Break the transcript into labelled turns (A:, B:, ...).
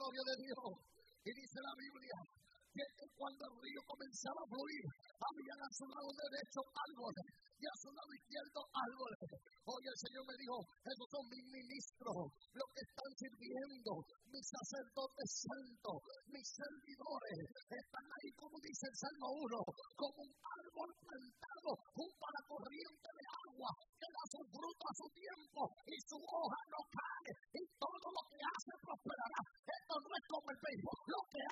A: gloria de Dios. Y dice la Biblia que cuando el río comenzaba a fluir, habían a su lado derecho árboles y a su lado izquierdo árboles. Hoy el Señor me dijo, esos son mis ministros, los que están sirviendo, mis sacerdotes santos, mis servidores, están ahí como dice el Salmo 1, como un árbol plantado junto a la corriente de agua, que da su fruto a su tiempo y su hoja